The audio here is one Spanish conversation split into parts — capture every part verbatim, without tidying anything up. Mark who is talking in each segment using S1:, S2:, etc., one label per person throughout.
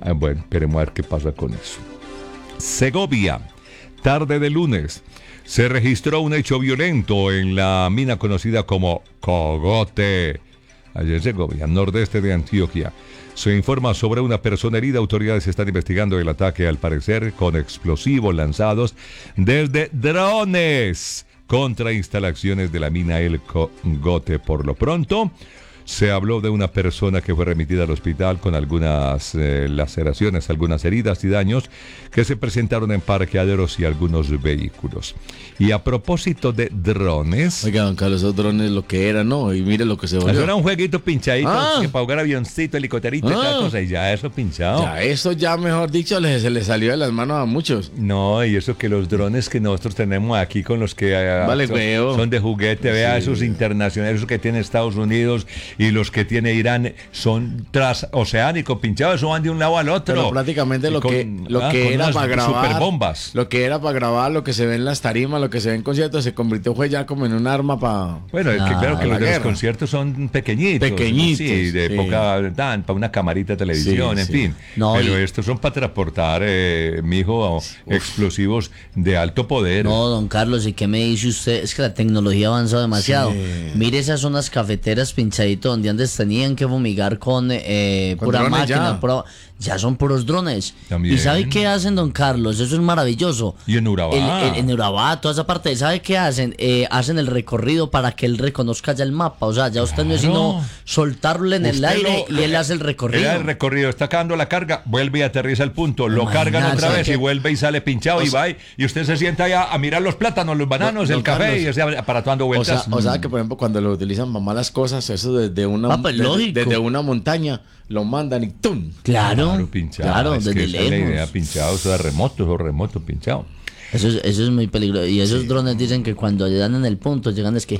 S1: Ah, bueno, esperemos a ver qué pasa con eso. Segovia, tarde de lunes, se registró un hecho violento en la mina conocida como Cogote, allá en Segovia, nordeste de Antioquia. Se informa sobre una persona herida. Autoridades están investigando el ataque, al parecer, con explosivos lanzados desde drones contra instalaciones de la mina El Cogote. Por lo pronto, se habló de una persona que fue remitida al hospital con algunas eh, laceraciones, algunas heridas y daños que se presentaron en parqueaderos y algunos vehículos. Y a propósito de drones...
S2: Oiga, don Carlos, esos drones lo que era, ¿no? Y mire lo que se volvió.
S1: Eso era un jueguito pinchadito,
S2: ah.
S1: que para jugar avioncito, helicópterito ah. y tal cosa, y ya eso pinchado.
S2: Ya eso ya, mejor dicho, le, se le salió de las manos a muchos.
S1: No, y eso que los drones que nosotros tenemos aquí con los que
S2: vale,
S1: son, son de juguete, sí. Vea, esos internacionales, esos que tiene Estados Unidos y los que tiene Irán, son transoceánicos, pinchados, eso van de un lado al otro.
S2: Pero prácticamente lo
S1: con,
S2: que, lo
S1: ah,
S2: que era para grabar,
S1: superbombas.
S2: Lo que era para grabar, lo que se ve en las tarimas, lo que se ve en conciertos, se convirtió fue ya como en un arma para...
S1: Bueno, es que claro que los de los conciertos son pequeñitos.
S2: Pequeñitos.
S1: Sí, de
S2: sí.
S1: poca, dan, para una camarita de televisión, sí, en sí. fin.
S3: No,
S1: pero
S3: y...
S1: estos son para transportar, eh, mijo, Uf. explosivos de alto poder.
S3: No, don Carlos, ¿y qué me dice usted? Es que la tecnología ha avanzado demasiado.
S2: Sí.
S3: Mire esas zonas cafeteras pinchaditos donde antes tenían que fumigar con, eh, con pura máquina, ya. Pura, ya son puros drones.
S1: También.
S3: ¿Y sabe qué hacen, don Carlos? Eso es maravilloso.
S1: Y en Urabá.
S3: El, el, en Urabá, toda esa parte, ¿sabe qué hacen? Eh, hacen el recorrido para que él reconozca ya el mapa. O sea, ya usted claro. no es sino soltarlo en usted el aire lo, y él hace el recorrido.
S1: El recorrido, está acabando la carga, vuelve y aterriza el punto, lo Imagínate, cargan otra vez que... y vuelve y sale pinchado y va y, y usted se sienta allá a mirar los plátanos, los bananos, no, el café Carlos. Y ese aparato dando vueltas.
S2: O sea, o sea, que por ejemplo cuando lo utilizan para malas cosas, eso desde una,
S3: ah, pues,
S2: desde, desde una montaña lo mandan y ¡tum!
S3: Claro,
S1: claro, pinchado.
S3: Claro,
S1: es
S3: desde
S1: que
S3: lejos.
S1: Esa es la idea, pinchado, eso es remoto, eso es remoto, pinchado.
S3: Eso es, eso es muy peligroso. Y esos sí. drones dicen que cuando llegan en el punto, llegan es que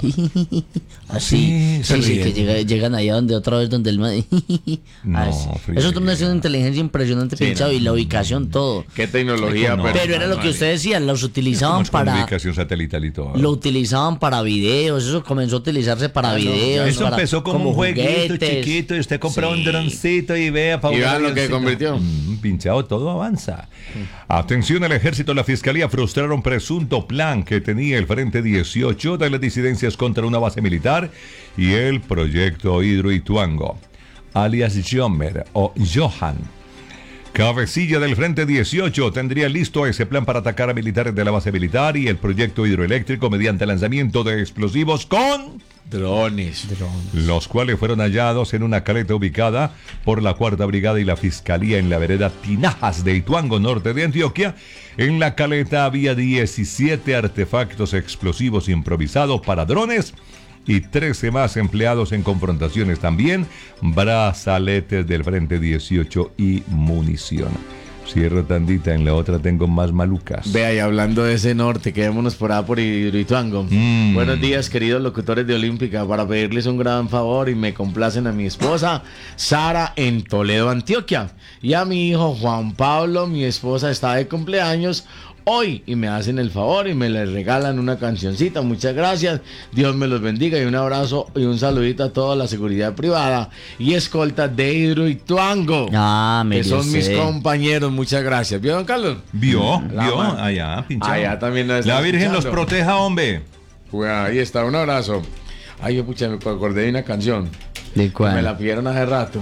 S3: así. Sí, sí, sí que llega, llegan allá donde otra vez donde el
S1: no,
S3: esos drones tienen una inteligencia impresionante, sí, pinchado, no. y la ubicación, todo.
S2: Qué tecnología,
S3: pero, pero era lo que usted decía, los utilizaban para
S1: comunicación satelital y todo.
S3: Lo utilizaban para videos, eso comenzó a utilizarse para ah, videos.
S1: No, eso
S3: para,
S1: empezó como, como un jueguito juguetes. chiquito y usted compró sí. un droncito y vea para
S2: y vean lo que convirtió.
S1: Mm, pinchado, todo avanza. Mm. Atención, el ejército, la fiscalía frustraron presunto plan que tenía el Frente dieciocho de las disidencias contra una base militar y el proyecto Hidroituango, alias Jomer o Johan. Cabecilla del Frente dieciocho tendría listo ese plan para atacar a militares de la base militar y el proyecto hidroeléctrico mediante lanzamiento de explosivos con...
S2: Drones.
S1: Drones. Los cuales fueron hallados en una caleta ubicada por la Cuarta Brigada y la Fiscalía en la vereda Tinajas de Ituango, norte de Antioquia. En la caleta había diecisiete artefactos explosivos improvisados para drones y trece más empleados en confrontaciones también, brazaletes del Frente dieciocho y munición. Cierro tandita, en la otra tengo más malucas.
S2: Vea, y hablando de ese norte, quedémonos por allá por Hidroituango. Mm. Buenos días, queridos locutores de Olímpica, para pedirles un gran favor y me complacen a mi esposa Sara en Toledo, Antioquia, y a mi hijo Juan Pablo. Mi esposa está de cumpleaños hoy y me hacen el favor y me le regalan una cancioncita. Muchas gracias, Dios me los bendiga y un abrazo y un saludito a toda la seguridad privada y escolta de Hidroituango,
S3: ah,
S2: que son sé. mis compañeros. Muchas gracias. ¿Vio, don Carlos?
S1: Vio, la vio, man. allá, pinchado.
S2: Allá también nos
S1: la Virgen
S2: escuchando.
S1: Los proteja, hombre.
S2: Pues ahí está, un abrazo. Ay, yo pucha, me acordé de una canción.
S3: ¿De cuál?
S2: Me la pidieron hace rato.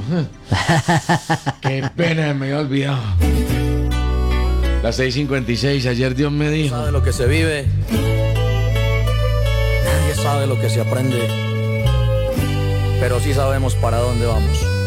S2: Qué pena, me había olvidado. Las seis cincuenta y seis, ayer Dios me dijo.
S4: Nadie sabe lo que se vive, nadie sabe lo que se aprende, pero sí sabemos para dónde vamos.